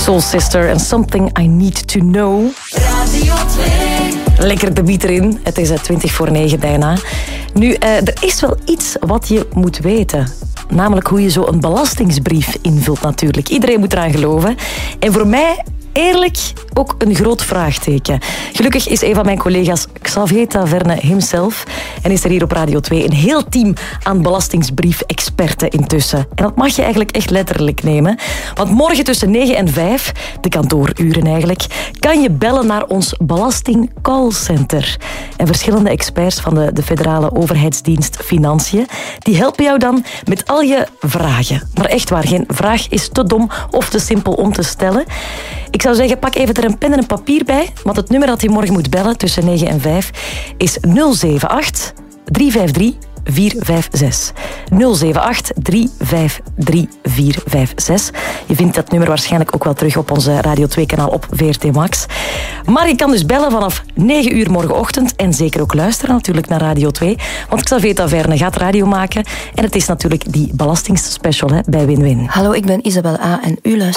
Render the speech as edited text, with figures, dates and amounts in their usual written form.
Soul Sister and Something I Need to Know. Radio 2. Lekker de beat erin. Het is 9:20 bijna. Nu, er is wel iets wat je moet weten. Namelijk hoe je zo een belastingsbrief invult natuurlijk. Iedereen moet eraan geloven. En voor mij, eerlijk, ook een groot vraagteken. Gelukkig is een van mijn collega's Xavier Taverne himself. En is er hier op Radio 2 een heel team aan belastingsbrief-experten intussen. En dat mag je eigenlijk echt letterlijk nemen. Want morgen tussen 9 en 5, de kantooruren eigenlijk, kan je bellen naar ons belastingcallcenter. En verschillende experts van de federale overheidsdienst Financiën, die helpen jou dan met al je vragen. Maar echt waar, geen vraag is te dom of te simpel om te stellen. Ik zou zeggen, pak even er een pen en een papier bij, want het nummer dat je morgen moet bellen tussen 9 en 5 is 078 353 456. 078 353 456. Je vindt dat nummer waarschijnlijk ook wel terug op onze Radio 2-kanaal op VRT Max. Maar je kan dus bellen vanaf 9 uur morgenochtend en zeker ook luisteren natuurlijk naar Radio 2. Want Xavier Taverne gaat radio maken en het is natuurlijk die belastingsspecial bij Win-Win. Hallo, ik ben Isabel A. en u luistert